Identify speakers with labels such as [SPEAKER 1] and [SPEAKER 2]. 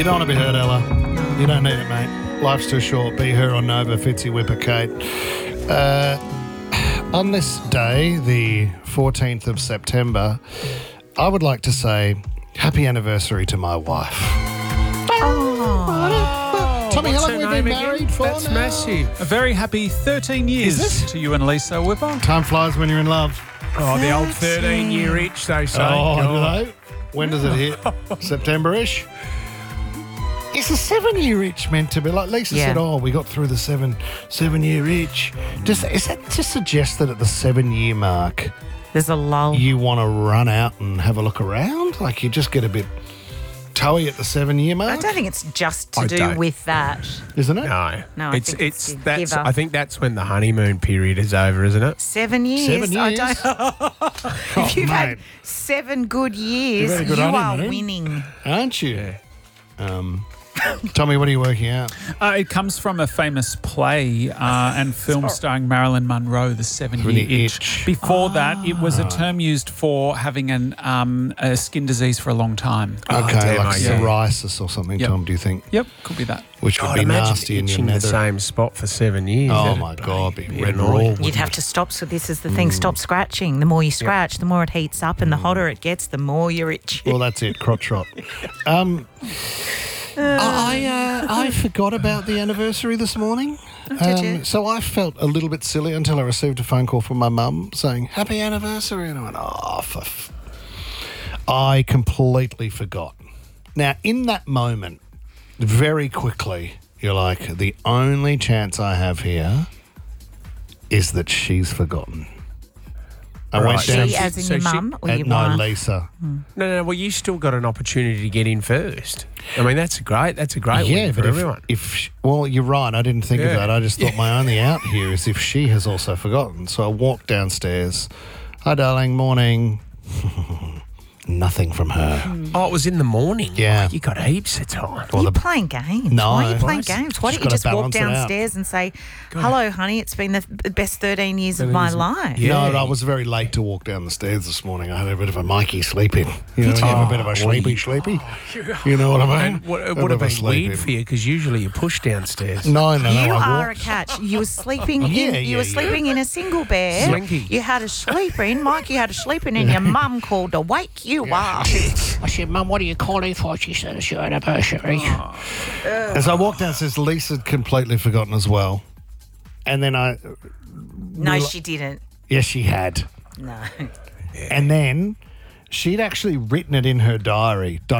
[SPEAKER 1] You don't want to be hurt, Ella. You don't need it, mate. Life's too short. Be her or Nova, Fitzy, Whipper, Kate. On this day, the 14th of September, I would like to say happy anniversary to my wife. Tommy, how long have we been married for
[SPEAKER 2] That's
[SPEAKER 1] now?
[SPEAKER 2] massive.
[SPEAKER 3] A very happy 13 years
[SPEAKER 1] Is it?
[SPEAKER 3] to you and Lisa Whipper.
[SPEAKER 1] Time flies when you're in love.
[SPEAKER 2] Oh, the old 13-year itch, they say.
[SPEAKER 1] Oh,
[SPEAKER 2] God.
[SPEAKER 1] do they? When does it hit? September-ish? Is a 7-year itch meant to be? Like Lisa said, we got through the seven-year itch. Is that to suggest that at the 7-year mark,
[SPEAKER 4] There's a lull.
[SPEAKER 1] you want to run out and have a look around? Like you just get a bit toey at the 7-year mark?
[SPEAKER 4] I don't think it's just to
[SPEAKER 2] I
[SPEAKER 4] do
[SPEAKER 2] don't.
[SPEAKER 4] with that.
[SPEAKER 1] Isn't it?
[SPEAKER 4] No, I think it's to
[SPEAKER 2] that's.
[SPEAKER 4] give up.
[SPEAKER 2] I think that's when the honeymoon period is over, isn't it?
[SPEAKER 4] 7 years.
[SPEAKER 1] 7 years?
[SPEAKER 4] I don't. If you've had 7 good years,
[SPEAKER 1] You've had a good
[SPEAKER 4] you are
[SPEAKER 1] honeymoon.
[SPEAKER 4] winning.
[SPEAKER 1] Aren't you? Tommy, what are you working out?
[SPEAKER 3] It comes from a famous play and film starring Marilyn Monroe, The 7-Year
[SPEAKER 1] The
[SPEAKER 3] Itch.
[SPEAKER 1] itch.
[SPEAKER 3] Before that, it was a term used for having a skin disease for a long time.
[SPEAKER 1] Okay,
[SPEAKER 2] damn,
[SPEAKER 1] like
[SPEAKER 2] yeah.
[SPEAKER 1] psoriasis or something,
[SPEAKER 3] Yep.
[SPEAKER 1] Tom, do you think?
[SPEAKER 3] Yep, could be that.
[SPEAKER 1] Which would
[SPEAKER 2] God,
[SPEAKER 1] be
[SPEAKER 2] imagine
[SPEAKER 1] nasty in your
[SPEAKER 2] itching the
[SPEAKER 1] nether.
[SPEAKER 2] same spot for 7 years.
[SPEAKER 1] Oh,
[SPEAKER 2] That'd
[SPEAKER 1] my God, be red
[SPEAKER 2] annoying.
[SPEAKER 1] raw.
[SPEAKER 4] You'd have to stop. So this is the thing. Stop scratching. The more you scratch, the more it heats up, and the hotter it gets, the more you're itchy.
[SPEAKER 1] Well, that's it, crotch rot. I forgot about the anniversary this morning.
[SPEAKER 4] Did you?
[SPEAKER 1] So I felt a little bit silly until I received a phone call from my mum saying, happy anniversary. And I went, I completely forgot. Now, in that moment, very quickly, you're like, the only chance I have here is that she's forgotten. I went
[SPEAKER 2] Right.
[SPEAKER 1] down
[SPEAKER 4] She, as in
[SPEAKER 2] So
[SPEAKER 4] your
[SPEAKER 2] she-
[SPEAKER 4] mum or your
[SPEAKER 1] no,
[SPEAKER 4] wife?
[SPEAKER 1] Lisa.
[SPEAKER 2] No. Well, you still got an opportunity to get in first. I mean, that's a great
[SPEAKER 1] Yeah,
[SPEAKER 2] win for
[SPEAKER 1] but
[SPEAKER 2] everyone.
[SPEAKER 1] well, you're right. I didn't think of
[SPEAKER 2] Yeah.
[SPEAKER 1] that. I just thought my only out here is if she has also forgotten. So I walked downstairs. Hi, darling. Morning. Nothing from her.
[SPEAKER 2] Oh, it was in the morning.
[SPEAKER 1] Yeah.
[SPEAKER 2] Oh, you got heaps of time.
[SPEAKER 1] Well,
[SPEAKER 4] You're playing games.
[SPEAKER 1] No.
[SPEAKER 4] Why are you playing
[SPEAKER 2] Nice.
[SPEAKER 4] games? Why
[SPEAKER 1] Just
[SPEAKER 4] don't you just
[SPEAKER 1] gotta
[SPEAKER 4] walk
[SPEAKER 1] balance it out.
[SPEAKER 4] downstairs and say, hello, honey, it's been the best 13 years of my life.
[SPEAKER 2] Yeah.
[SPEAKER 1] No, I was very late to walk down the stairs this morning. I had a bit of a Mikey sleeping. You know, you have a bit of a sleepy. You know what I mean?
[SPEAKER 2] And it
[SPEAKER 1] A
[SPEAKER 2] would
[SPEAKER 1] bit
[SPEAKER 2] have
[SPEAKER 1] of a
[SPEAKER 2] been weird
[SPEAKER 1] sleeping.
[SPEAKER 2] for you because usually you push downstairs.
[SPEAKER 1] No,
[SPEAKER 4] You
[SPEAKER 1] I
[SPEAKER 4] are a
[SPEAKER 1] walked.
[SPEAKER 4] catch. You were sleeping
[SPEAKER 1] Yeah,
[SPEAKER 4] in. You were
[SPEAKER 1] yeah.
[SPEAKER 4] sleeping in a single bed.
[SPEAKER 2] Slinky.
[SPEAKER 4] You had a sleeper in. Mikey had a sleeper in, and your mum called to wake you up.
[SPEAKER 5] I said, Mum, what are you calling for? She said, it's your anniversary.
[SPEAKER 1] As I walked downstairs, Lisa had completely forgotten as well. And then
[SPEAKER 4] No, she didn't.
[SPEAKER 1] yes, she had.
[SPEAKER 4] No.
[SPEAKER 1] And then she'd actually written it in her diary.